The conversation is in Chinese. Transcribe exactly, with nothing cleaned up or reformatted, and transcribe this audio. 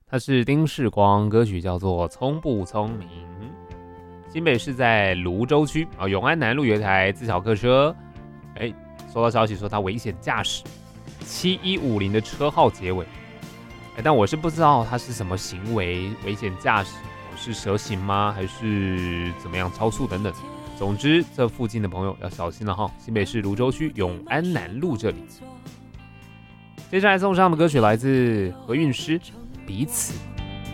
他是丁世光，歌曲叫做《聪不聪明》。新北市在芦洲区啊，永安南路有一台自小客车，哎，收到消息说他危险驾驶，七一五零的车号结尾，哎，但我是不知道他是什么行为，危险驾驶是蛇行吗，还是怎么样超速等等。总之，这附近的朋友要小心了哈。新北市芦洲区永安南路这里。接下来送上的歌曲来自何韵诗，《彼此》。